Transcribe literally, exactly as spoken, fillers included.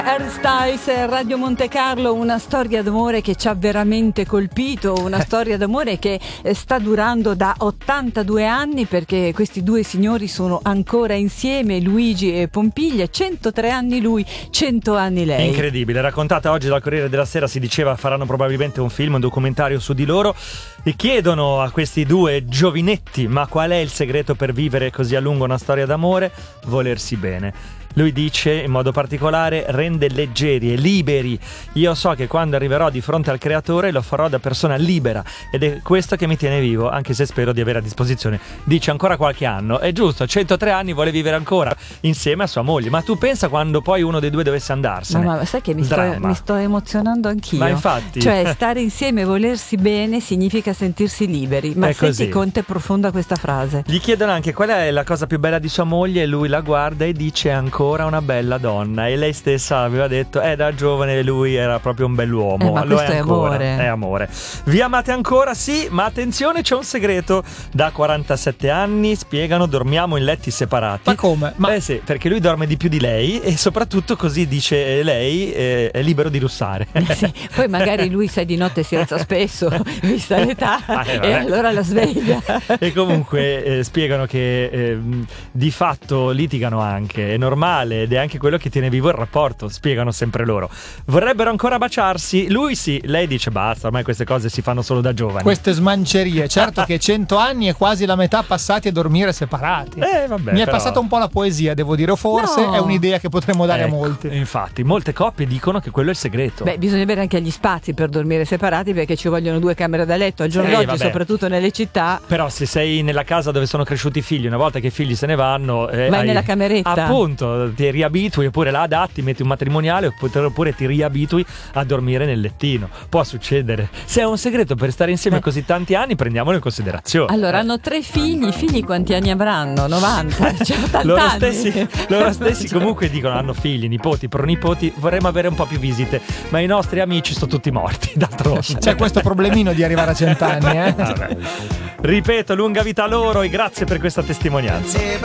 Harry Styles, Radio Monte Carlo, una storia d'amore che ci ha veramente colpito, una storia d'amore che sta durando da ottantadue anni, perché questi due signori sono ancora insieme, Luigi e Pompiglia, centotré anni lui, cento anni lei. Incredibile, raccontata oggi dal Corriere della Sera, si diceva faranno probabilmente un film, un documentario su di loro, e chiedono a questi due giovinetti: ma qual è il segreto per vivere così a lungo una storia d'amore? Volersi bene. Lui dice in modo particolare: rende leggeri e liberi. Io so che quando arriverò di fronte al creatore lo farò da persona libera, ed è questo che mi tiene vivo, anche se spero di avere a disposizione, dice, ancora qualche anno. È giusto, centotré anni, vuole vivere ancora insieme a sua moglie. Ma tu pensa quando poi uno dei due dovesse andarsene? Ma, ma sai che mi sto, mi sto emozionando anch'io. Ma infatti, cioè stare insieme e volersi bene significa sentirsi liberi. Ma è senti così. quanto è profonda questa frase. Gli chiedono anche qual è la cosa più bella di sua moglie, e lui la guarda e dice: ancora una bella donna. E lei stessa aveva detto: eh, da giovane lui era proprio un bell'uomo. Eh, ma Lo questo è è ancora, amore. è amore. Vi amate ancora? Sì, ma attenzione, c'è un segreto. Da quarantasette anni, spiegano, dormiamo in letti separati. Ma come? Ma... Eh sì, perché lui dorme di più di lei, e soprattutto così dice lei, eh, è libero di russare. Sì, poi magari lui, sai, di notte si alza spesso, vista l'età, Ah, eh, e vabbè. allora la sveglia. E comunque eh, spiegano che eh, di fatto litigano anche, è normale, ed è anche quello che tiene vivo il rapporto, spiegano sempre loro. Vorrebbero ancora baciarsi? Lui sì, lei dice basta, ormai queste cose si fanno solo da giovani. Queste smancerie, certo che cento anni è quasi la metà passati a dormire separati. Eh, vabbè, Mi è però... passata un po' la poesia, devo dire, o forse No. è un'idea che potremmo dare Ecco, a molti. infatti, molte coppie dicono che quello è il segreto. Beh, bisogna avere anche gli spazi per dormire separati, perché ci vogliono due camere da letto al giorno Sì, d'oggi, vabbè. soprattutto nelle città. Però se sei nella casa dove sono cresciuti i figli, una volta che i figli se ne vanno, eh, Vai hai- nella cameretta. appunto, ti riabitui, oppure la adatti, metti un matrimoniale, oppure, oppure ti riabitui a dormire nel lettino. Può succedere. Se è un segreto per stare insieme Beh. così tanti anni, prendiamolo in considerazione. Allora, Eh. hanno tre figli, i figli quanti anni avranno? novanta, cioè ottanta Loro anni. stessi, loro stessi comunque dicono: hanno figli, nipoti, pronipoti, vorremmo avere un po' più visite, ma i nostri amici sono tutti morti, d'altronde. C'è questo problemino di arrivare a cent'anni, eh? Vabbè. Ripeto, lunga vita a loro e grazie per questa testimonianza.